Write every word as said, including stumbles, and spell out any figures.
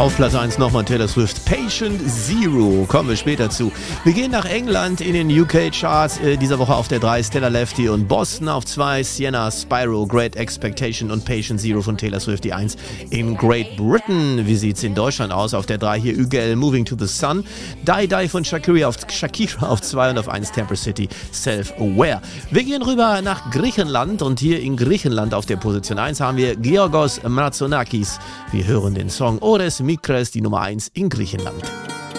Auf Platz eins nochmal Taylor Swift, Patient Zero, kommen wir später zu. Wir gehen nach England in den U K-Charts, äh, dieser Woche auf der drei Stella Lefty und Boston auf zwei, Sienna, Spyro, Great Expectation und Patient Zero von Taylor Swift, die eins in Great Britain. Wie sieht's in Deutschland aus? Auf der drei hier U G L, Moving to the Sun, Die Die von Shakira auf, Shakira auf zwei und auf eins Temper City, Self-Aware. Wir gehen rüber nach Griechenland und hier in Griechenland auf der Position eins haben wir Georgos Matzonakis. Wir hören den Song Ores Mikres, die Nummer eins in Griechenland.